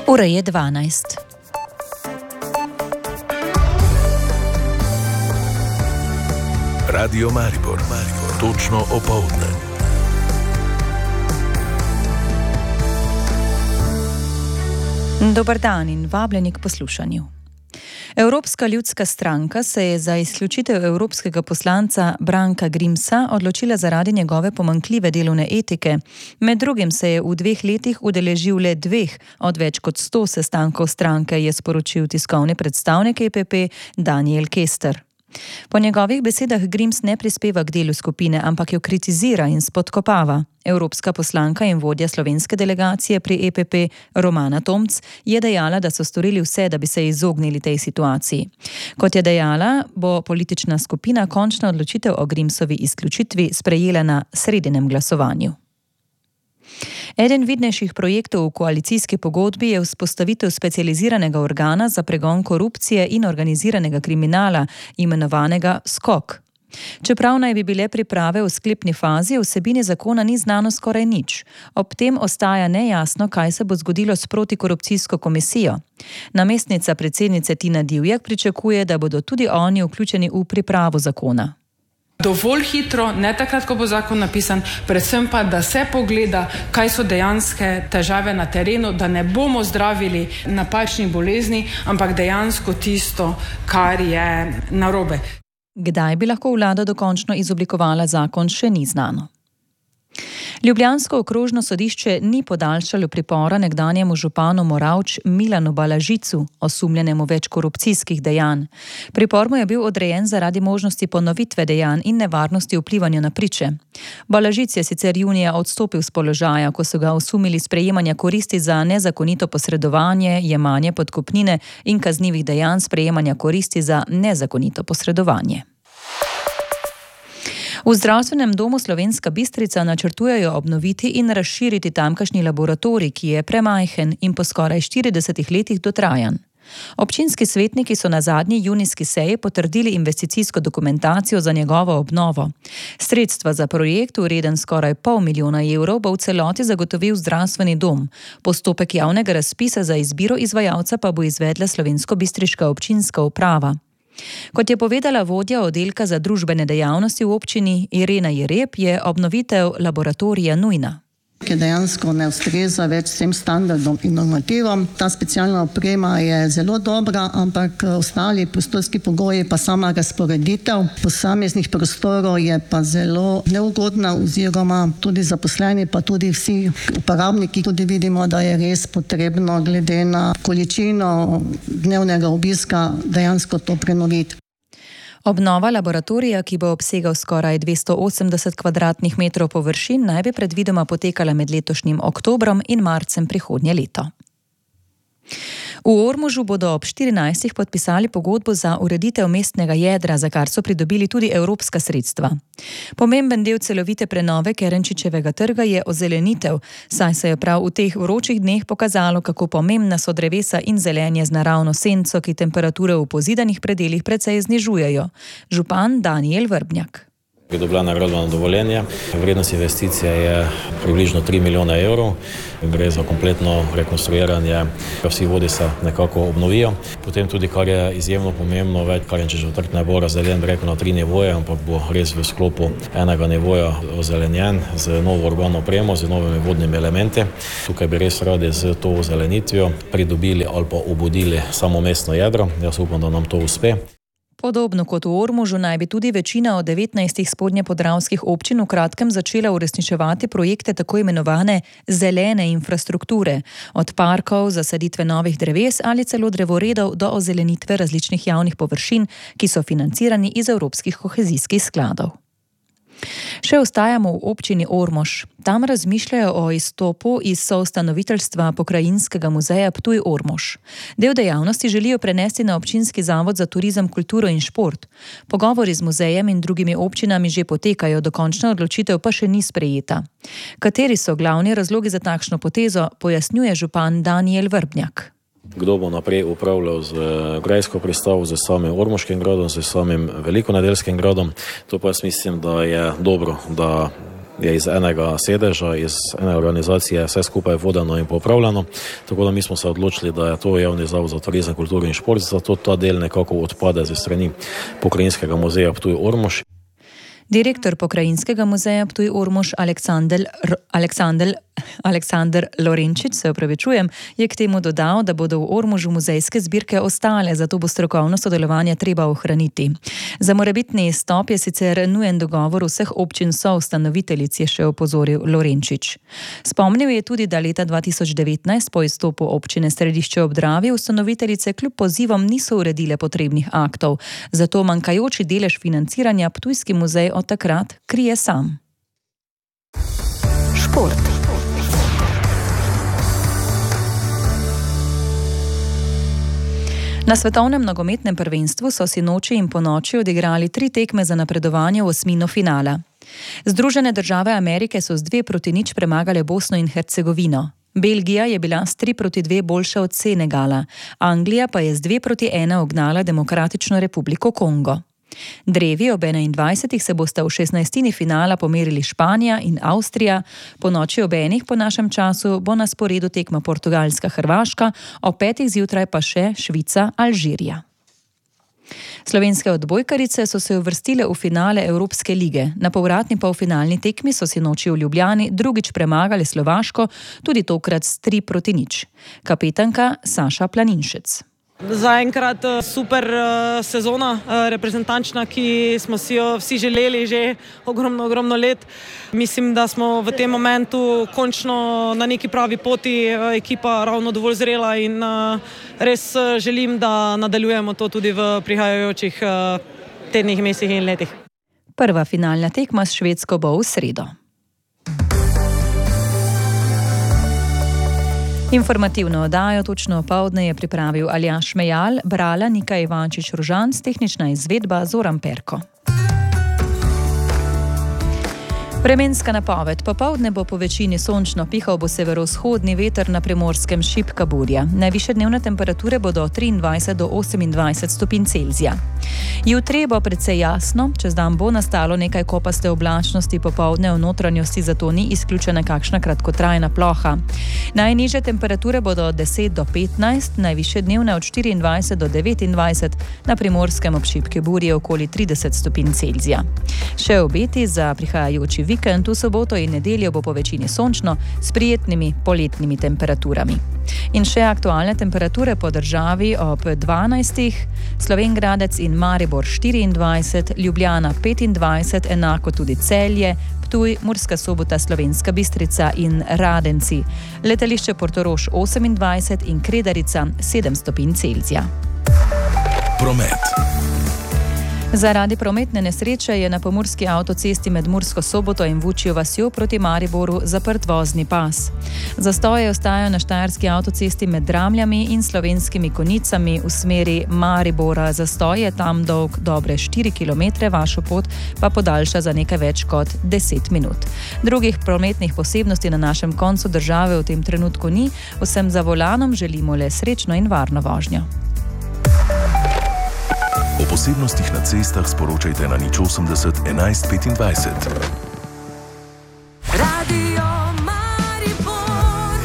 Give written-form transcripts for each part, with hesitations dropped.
Ura je 12. Radio Maribor, točno opoldne. Dober dan in vabljeni k poslušanju. Evropska ljudska stranka se je za izključitev evropskega poslanca Branka Grimsa odločila zaradi njegove pomanjkljive delovne etike. Med drugim se je v 2 letih udeležil le 2 od več kot 100 sestankov stranke, je sporočil tiskovni predstavnik EPP Daniel Kester. Po njegovih besedah Grims ne prispeva k delu skupine, ampak jo kritizira in spodkopava. Evropska poslanka in vodja slovenske delegacije pri EPP Romana Tomc je dejala, da so storili vse, da bi se izognili tej situaciji. Kot je dejala, bo politična skupina končno odločitev o Grimsovi izključitvi sprejela na sredinem glasovanju. Eden vidnejših projektov v koalicijski pogodbi je vzpostavitev specializiranega organa za pregon korupcije in organiziranega kriminala, imenovanega SKOK. Čeprav naj bi bile priprave v sklepni fazi, o vsebini zakona ni znano skoraj nič. Ob tem ostaja nejasno, kaj se bo zgodilo s protikorupcijsko komisijo. Namestnica predsednice Tina Divjak pričakuje, da bodo tudi oni vključeni v pripravo zakona. Dovolj hitro, ne takrat, ko bo zakon napisan, predvsem pa, da se pogleda, kaj so dejanske težave na terenu, da ne bomo zdravili napačnih bolezni, ampak dejansko tisto, kar je narobe. Kdaj bi lahko vlada dokončno izoblikovala zakon, še ni znano. Ljubljansko okrožno sodišče ni podaljšalo pripora nekdanjemu županu Moravč Milanu Balažicu, osumljenemu več korupcijskih dejanj. Pripor mu je bil odrejen zaradi možnosti ponovitve dejanj in nevarnosti vplivanja na priče. Balažic je sicer junija odstopil s položaja, ko so ga osumili sprejemanja koristi za nezakonito posredovanje, jemanje podkupnine in kaznivih dejanj sprejemanja koristi za nezakonito posredovanje. V zdravstvenem domu Slovenska Bistrica načrtujejo obnoviti in razširiti tamkajšnji laboratorij, ki je premajhen in po skoraj 40 letih dotrajan. Občinski svetniki so na zadnji junijski seji potrdili investicijsko dokumentacijo za njegovo obnovo. Sredstva za projekt, vreden skoraj $500 000, bo v celoti zagotovil zdravstveni dom. Postopek javnega razpisa za izbiro izvajalca pa bo izvedla slovensko-bistriška občinska uprava. Kot je povedala vodja oddelka za družbene dejavnosti v občini Irena Jereb, je obnovitev laboratorija nujna. Ki dejansko ne ustreza več vsem standardom in normativom. Ta specialna oprema je zelo dobra, ampak ostali prostorski pogoji pa sama razporeditev posameznih prostorov je pa zelo neugodna oziroma tudi zaposleni pa tudi vsi uporabniki tudi vidimo, da je res potrebno glede na količino dnevnega obiska dejansko to prenoviti. Obnova laboratorija, ki bo obsegal skoraj 280 kvadratnih metrov površin, naj bi predvidoma potekala med letošnjim oktobrom in marcem prihodnje leto. V Ormožu bodo ob 14. podpisali pogodbo za ureditev mestnega jedra, za kar so pridobili tudi evropska sredstva. Pomemben del celovite prenove Kerenčičevega trga je ozelenitev, saj se je prav v teh vročih dneh pokazalo, kako pomembna so drevesa in zelenje z naravno senco, ki temperature v pozidanih predelih precej znižujejo. Župan Daniel Vrbnjak. Je dobila nagradbeno dovoljenje. Vrednost investicije je približno 3 milijone evrov. Gre za kompletno rekonstruiranje, vsi vodi se nekako obnovijo. Potem tudi, kar je izjemno pomembno, Kerenčičev trg ne bo razdeljen na 3 nivoje, ampak bo res v sklopu enega nivoja ozelenjen z novo urbano opremo, z novimi vodnimi elementi. Tukaj bi res radi z to ozelenitvijo pridobili ali pa obudili samo mestno jedro. Jaz upam, da nam to uspe. Podobno kot v Ormožu naj bi tudi večina od 19 spodnjepodravskih občin v kratkem začela uresničevati projekte tako imenovane zelene infrastrukture, od parkov, zasaditve novih dreves ali celo drevoredov do ozelenitve različnih javnih površin, ki so financirani iz evropskih kohezijskih skladov. Še ostajamo v občini Ormož. Tam razmišljajo o izstopu iz soustanoviteljstva Pokrajinskega muzeja Ptuj-Ormož. Del dejavnosti želijo prenesti na občinski zavod za turizem, kulturo in šport. Pogovori z muzejem in drugimi občinami že potekajo, dokončna odločitev pa še ni sprejeta. Kateri so glavni razlogi za takšno potezo, pojasnjuje župan Daniel Vrbnjak. Kdo bo naprej upravljal z grajsko pristavo, z samim Ormoškim gradom, z samim velikonedeljskim gradom. To pa jaz mislim, da je dobro, da je iz enega sedeža, iz ene organizacije vse skupaj vodeno in popravljeno. Tako da mi smo se odločili, da je to javni zavod za turizem, kulturo in šport, zato ta del nekako odpade ze strani Pokrajinskega muzeja Ptuj-Ormož. Direktor Pokrajinskega muzeja Ptuj-Ormož Aleksandar Lorenčič, je k temu dodal, da bodo v Ormožu muzejske zbirke ostale, zato bo strokovno sodelovanje treba ohraniti. Za morebitni izstop je sicer nujen dogovor vseh občin soustanoviteljic, je še opozoril Lorenčič. Spomnil je tudi, da leta 2019 po izstopu občine Središče ob Dravi ustanoviteljice kljub pozivom niso uredile potrebnih aktov, zato manjkajoči delež financiranja Ptujski muzej od takrat krije sam. Šport. Na svetovnem nogometnem prvenstvu so sinoči in ponoči odigrali 3 tekme za napredovanje v osmino finala. Združene države Amerike so z 2-0 premagale Bosno in Hercegovino. Belgija je bila s 3-2 boljša od Senegala, Anglija pa je z 2-1 ugnala Demokratično republiko Kongo. Drevi ob 21. se bosta v 16. finala pomerili Španija in Avstrija, po noči ob 1. po našem času bo na sporedu tekma Portugalska-Hrvaška, ob 5. zjutraj pa še Švica-Alžirija. Slovenske odbojkarice so se uvrstile v finale Evropske lige. Na povratni polfinalni tekmi so sinoči v Ljubljani drugič premagale Slovaško, tudi tokrat s 3-0. Kapetanka Saša Planinšec. Zaenkrat super sezona reprezentančna, ki smo si jo vsi želeli že ogromno let. Mislim, da smo v tem momentu končno na neki pravi poti, ekipa ravno dovolj zrela in res želim, da nadaljujemo to tudi v prihajajočih tednih, mesecih in letih. Prva finalna tekma s Švedsko bo v sredo. Informativno oddajo točno opoldne je pripravil Aljaž Mejal, brala Nika Ivančič-Ružan, tehnična izvedba Zoran Perko. Vremenska napoved. Popoldne bo po večini sončno, pihal bo severovzhodni veter, na Primorskem šibka burja. Najvišje dnevne temperature bodo 23 do 28 stopinj Celzija. Jutri bo precej jasno, čez dan bo nastalo nekaj kopaste oblačnosti, popoldne v notranjosti, zato ni izključena kakšna kratkotrajna ploha. Najnižje temperature bodo od 10 do 15, najvišje dnevne od 24 do 29, na Primorskem ob šibki burji okoli 30 stopinj Celzija. Še obeti za prihajajoči vikend, v soboto in nedeljo bo po večini sončno s prijetnimi poletnimi temperaturami. In še aktualne temperature po državi ob 12. Slovenj Gradec in Maribor 24, Ljubljana 25, enako tudi Celje, Ptuj, Murska Sobota, Slovenska Bistrica in Radenci. Letališče Portorož 28 in Kredarica 7 stopinj Celzija. Promet. Zaradi prometne nesreče je na pomurski avtocesti med Mursko Soboto in Vučjo vasjo proti Mariboru zaprt vozni pas. Zastoje ostajajo na štajerski avtocesti med Dramljami in Slovenskimi Konjicami v smeri Maribora. Zastoj je tam dolg dobre 4 km, vašo pot pa podaljša za nekaj več kot 10 minut. Drugih prometnih posebnosti na našem koncu države v tem trenutku ni. Vsem za volanom želimo le srečno in varno vožnjo. O posebnostih na cestah sporočajte na 080 11 25. Radio Maribor.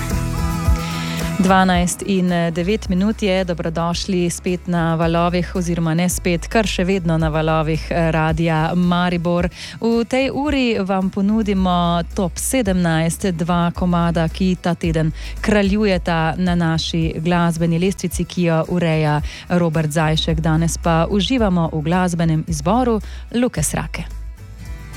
12 in 9 minut je, dobrodošli spet na valovih, oziroma ne spet, kar še vedno na valovih Radia Maribor. V tej uri vam ponudimo top 17, 2 komada, ki ta teden kraljujeta na naši glasbeni lestvici, ki jo ureja Robert Zajšek. Danes pa uživamo v glasbenem izboru Luke Srake.